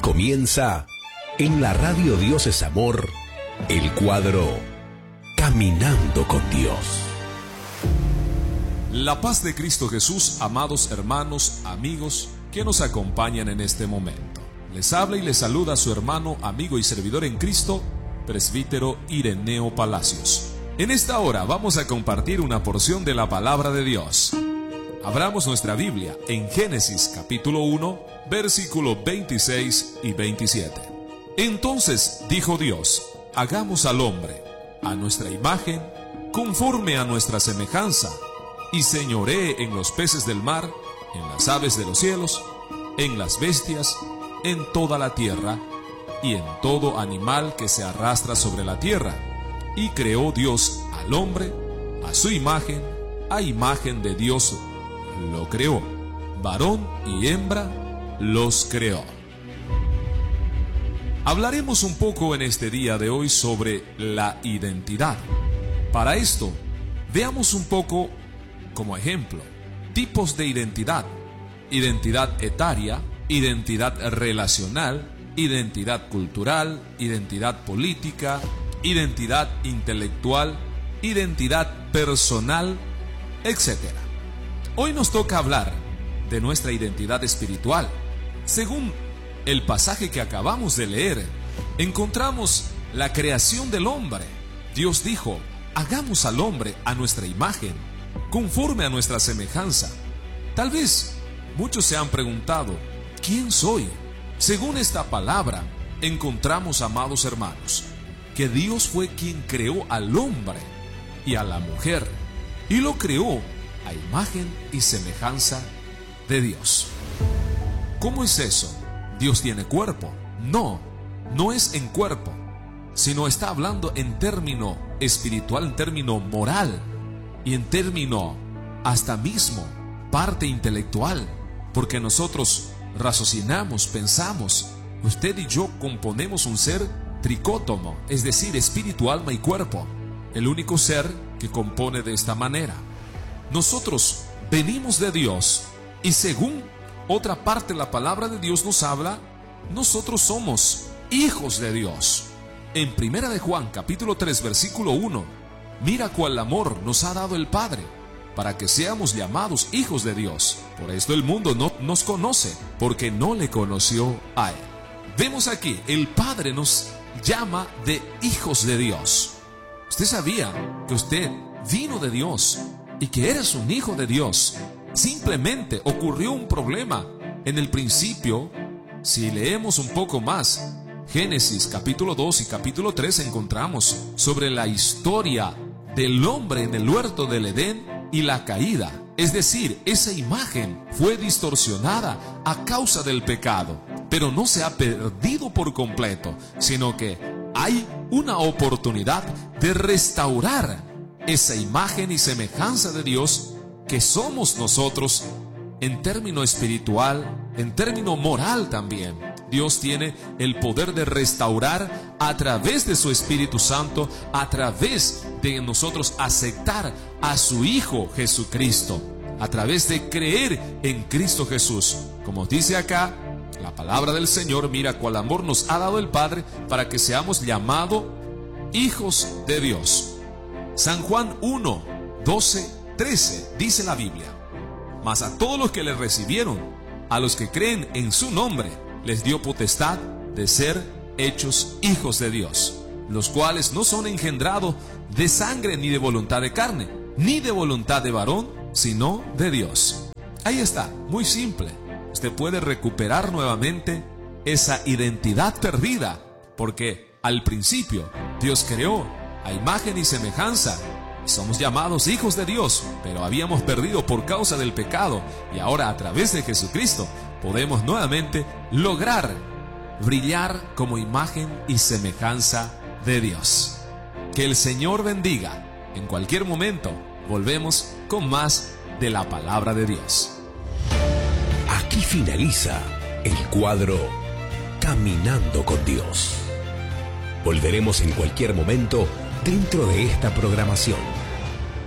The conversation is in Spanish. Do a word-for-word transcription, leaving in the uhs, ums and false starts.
comienza en la radio Dios es Amor, el cuadro Caminando con Dios. La paz de Cristo Jesús, amados hermanos, amigos que nos acompañan en este momento. Les habla y les saluda su hermano, amigo y servidor en Cristo, presbítero Ireneo Palacios. En esta hora vamos a compartir una porción de la palabra de Dios. Abramos nuestra Biblia en Génesis capítulo uno, versículos veintiséis y veintisiete. Entonces dijo Dios: hagamos al hombre a nuestra imagen, conforme a nuestra semejanza, y señoree en los peces del mar, en las aves de los cielos, en las bestias, en toda la tierra, y en todo animal que se arrastra sobre la tierra. Y creó Dios al hombre, a su imagen, a imagen de Dios lo creó, varón y hembra los creó. Hablaremos un poco en este día de hoy sobre la identidad. Para esto, veamos un poco como ejemplo tipos de identidad: identidad etaria, identidad relacional, identidad cultural, identidad política, identidad intelectual, identidad personal, etcétera. Hoy nos toca hablar de nuestra identidad espiritual. Según el pasaje que acabamos de leer, encontramos la creación del hombre. Dios dijo: hagamos al hombre a nuestra imagen, conforme a nuestra semejanza. Tal vez muchos se han preguntado: ¿quién soy? Según esta palabra, encontramos, amados hermanos, que Dios fue quien creó al hombre y a la mujer, y lo creó a imagen y semejanza de Dios. ¿Cómo es eso? ¿Dios tiene cuerpo? No, no es en cuerpo, sino está hablando en término espiritual, en término moral y en término hasta mismo parte intelectual, porque nosotros raciocinamos, pensamos. Usted y yo componemos un ser tricótomo, es decir, espíritu, alma y cuerpo, el único ser que compone de esta manera. Nosotros venimos de Dios, y según otra parte de la palabra de Dios nos habla, nosotros somos hijos de Dios. En Primera de Juan capítulo tres versículo uno, mira cuál amor nos ha dado el Padre, para que seamos llamados hijos de Dios. Por esto el mundo no nos conoce, porque no le conoció a Él. Vemos aquí, el Padre nos llama de hijos de Dios. ¿Usted sabía que usted vino de Dios y que eres un hijo de Dios? Simplemente ocurrió un problema en el principio. Si leemos un poco más, Génesis capítulo dos y capítulo tres, encontramos sobre la historia del hombre en el huerto del Edén y la caída. Es decir, esa imagen fue distorsionada a causa del pecado, pero no se ha perdido por completo, sino que hay una oportunidad de restaurar esa imagen y semejanza de Dios que somos nosotros en término espiritual, en término moral también. Dios tiene el poder de restaurar a través de su Espíritu Santo, a través de nosotros aceptar a su Hijo Jesucristo, a través de creer en Cristo Jesús. Como dice acá la palabra del Señor, mira cuál amor nos ha dado el Padre para que seamos llamados hijos de Dios. San Juan uno, doce, trece dice la Biblia: mas a todos los que le recibieron, a los que creen en su nombre, les dio potestad de ser hechos hijos de Dios, los cuales no son engendrados de sangre ni de voluntad de carne, ni de voluntad de varón, sino de Dios. Ahí está, muy simple. Usted puede recuperar nuevamente esa identidad perdida, porque al principio Dios creó a imagen y semejanza. Somos llamados hijos de Dios, pero habíamos perdido por causa del pecado, y ahora a través de Jesucristo podemos nuevamente lograr brillar como imagen y semejanza de Dios. Que el Señor bendiga. En cualquier momento volvemos con más de la palabra de Dios. Aquí finaliza el cuadro Caminando con Dios. Volveremos en cualquier momento dentro de esta programación.